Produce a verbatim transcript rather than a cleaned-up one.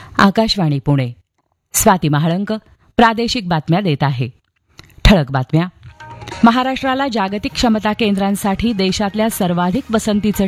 आकाशवाणी पुणे. स्वाती महाळंक प्रादेशिक बातम्या देत आहे. ठळक बातम्या. महाराष्ट्राला जागतिक क्षमता केंद्रांसाठी देशातल्या सर्वाधिक पसंतीचं